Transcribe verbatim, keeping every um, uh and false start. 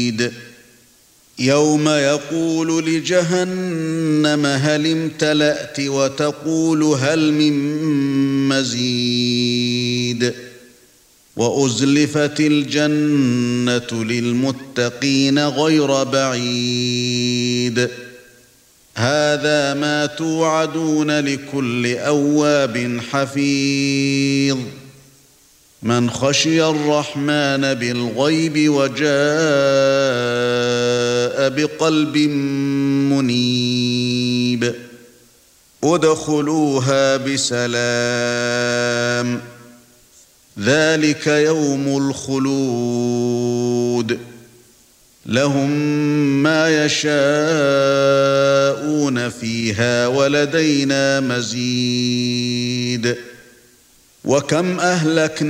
يوم يقول لجهنم هل امتلأت وتقول هل من مزيد وأزلفت الجنة للمتقين غير بعيد هذا ما توعدون لكل أواب حفيظ من خشي الرحمن بالغيب وجاء بقلب منيب ادخلوها بسلام ذلك يوم الخلود لهم ما يشاءون فيها ولدينا مزيد وكم أهلكنا